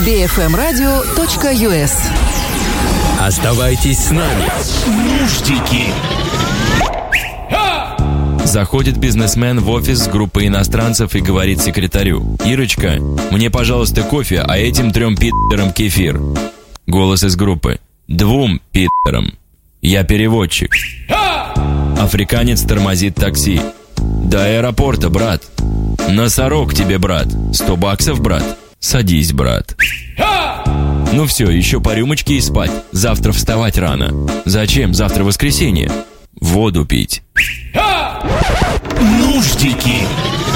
bfmradio.us. Оставайтесь с нами. Нуждики. Заходит бизнесмен в офис группы иностранцев и говорит секретарю: «Ирочка, мне, пожалуйста, кофе, а этим 3 пидорам кефир». Голос из группы: «2 пидорам. Я переводчик». Африканец тормозит такси. «До аэропорта, брат». «Носорог тебе, брат. 100 баксов, брат. Садись, брат». Ну все, еще по рюмочке и спать. Завтра вставать рано. Зачем? Завтра воскресенье. Воду пить. Нуждики.